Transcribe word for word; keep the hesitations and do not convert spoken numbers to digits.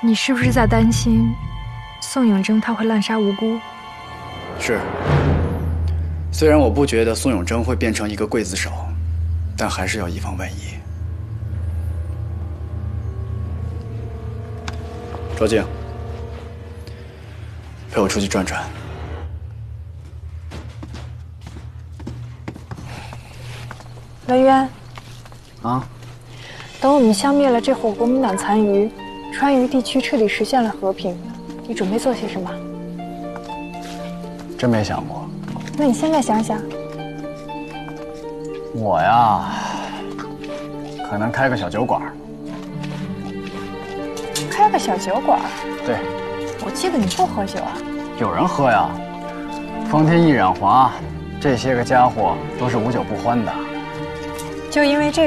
你是不是在担心宋永贞他会滥杀无辜？ 是。虽然我不觉得宋永贞会变成一个刽子手，但还是要以防万一。卓静，陪我出去转转。 文渊， 啊， 等我们消灭了这伙国民党残余，川渝地区彻底实现了和平，你准备做些什么？ 真没想过。 那你现在想想。 我呀，可能开个小酒馆。 开个小酒馆？ 对。 我记得你不喝酒啊。 有人喝呀。方天翼、冉华，这些个家伙都是无酒不欢的。 就因为这